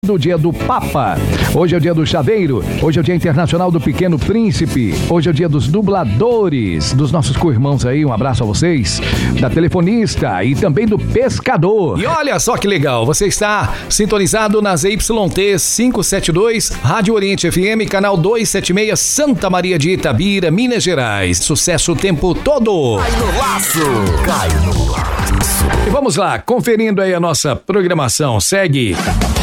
do dia do Papa, hoje é o dia do chaveiro, hoje é o dia internacional do Pequeno Príncipe, hoje é o dia dos dubladores, dos nossos co-irmãos aí, um abraço a vocês, da telefonista e também do pescador. E olha só que legal, você está sintonizado nas YT 572, Rádio Oriente FM, canal 276, Santa Maria de Itabira, Minas Gerais. Sucesso o tempo todo. Cai no laço, cai no laço. E vamos lá, conferindo aí a nossa programação, segue